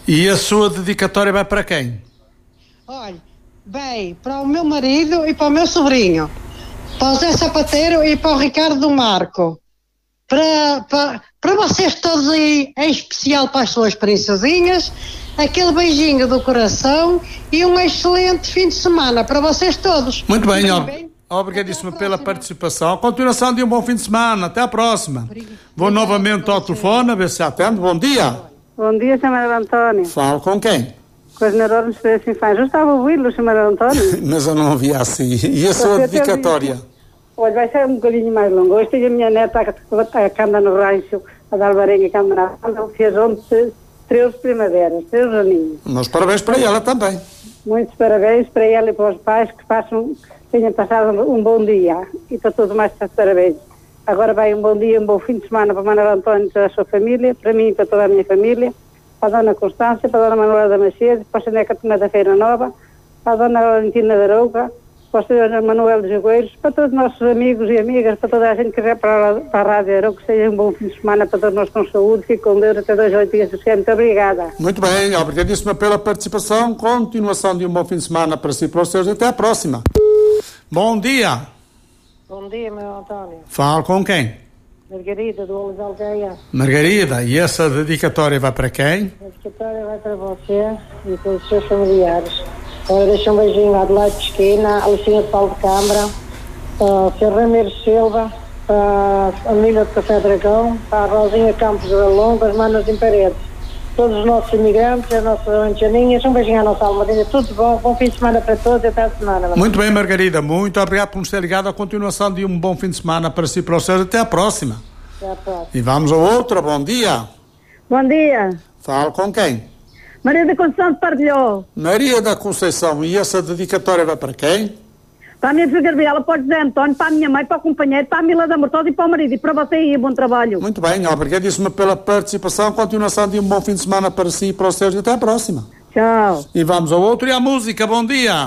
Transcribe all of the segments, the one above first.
E a sua dedicatória vai para quem? Olha, vai para o meu marido e para o meu sobrinho, para o Zé Sapateiro e para o Ricardo do Marco, para vocês todos aí, em especial para as suas princesinhas, aquele beijinho do coração e um excelente fim de semana para vocês todos. Muito bem, obrigadíssimo pela participação. Continuação de um bom fim de semana. Até a próxima. Vou novamente ao telefone, a ver se atende. Bom dia. Bom dia, Sr. António. Falo com quem? Com as neurónios de infância. Eu estava a ouvi-lo, Sr. António. Mas eu não ouvi assim. E a sua dedicatória? Olha, vai ser um bocadinho mais longo. Hoje tenho a minha neta que anda no rancho, a da Alvarenga, que anda na banda, fez ontem 13 primaveras, 13 aninhos. Mas parabéns para ela também. Muitos parabéns para ela e para os pais que tenham passado um bom dia. E para todos mais, parabéns. Agora vai um bom dia, um bom fim de semana para o Manuel António e toda a sua família, para mim e para toda a minha família, para a Dona Constância, para a Dona Manuela da Macedo, para a Seneca Tomé da Feira Nova, para a Dona Valentina da Arouca, para o Sr. Manuel dos Jagueiros, para todos os nossos amigos e amigas, para toda a gente que vai para a Rádio Arouca, que seja um bom fim de semana para todos nós com saúde, fique com Deus até 2 8 dias. Muito obrigada. Muito bem, obrigadíssima pela participação, continuação de um bom fim de semana para si e para os seus, até a próxima. Bom dia. Bom dia, meu António. Falo com quem? Margarida, do Olhos Aldeia. Margarida, e essa dedicatória vai para quem? A dedicatória vai para você e para os seus familiares. Eu deixo um beijinho à Adelaide de Esquina, à Lucinha de Paulo de Câmara, para o Sr. Ramiro Silva, para a família de Café Dragão, para a Rosinha Campos de Alon, para as Manas em Paredes. Todos os nossos imigrantes, as nossas antianinhas, um beijinho à nossa almadinha, tudo bom, bom fim de semana para todos e até a semana. Muito bem, Margarida, muito obrigado por nos ter ligado. A continuação de um bom fim de semana para si e para os seus, até a próxima. Até a próxima. E vamos a outra, bom dia. Bom dia. Falo com quem? Maria da Conceição de Pardilhó. Maria da Conceição, e essa dedicatória vai para quem? Para a minha filha Gabriela, para o José António, para a minha mãe, para o companheiro, para a Mila da Mortosa e para o marido. E para você aí, bom trabalho. Muito bem, obrigadíssima pela participação. Continuação de um bom fim de semana para si e para os seus. Até a próxima. Tchau. E vamos ao outro. E a música, bom dia.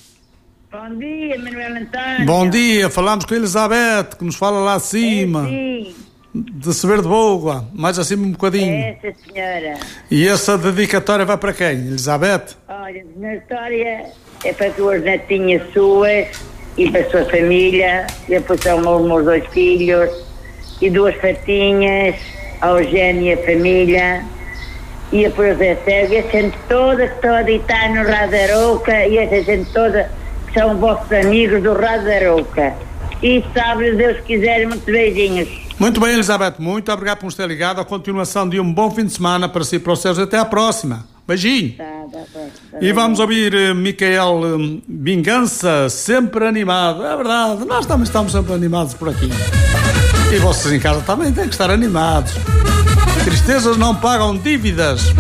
Bom dia, Manuel António. Bom dia, falamos com a Elizabeth, que nos fala lá acima. Sim. De Sever de Boa, mais acima um bocadinho. Essa senhora. E essa dedicatória vai para quem, Elizabeth? Olha, a minha história é para duas netinhas suas e para a sua família, e depois são os meus 2 filhos e 2 fatinhas, a Eugénia e a família, e depois o Zé Sérgio, e a gente toda que estão a deitar no Rádio Arouca, e essa gente toda que são vossos amigos do Rádio Arouca. E sábado, se Deus quiser, muitos beijinhos. Muito bem, Elizabeth, muito obrigado por nos ter ligado. A continuação de um bom fim de semana para si e para os seus. Até à próxima. Beijinho. Tá e vamos ouvir Micael Vingança, sempre animado. É verdade, nós também estamos sempre animados por aqui. E vocês em casa também têm que estar animados. Tristezas não pagam dívidas.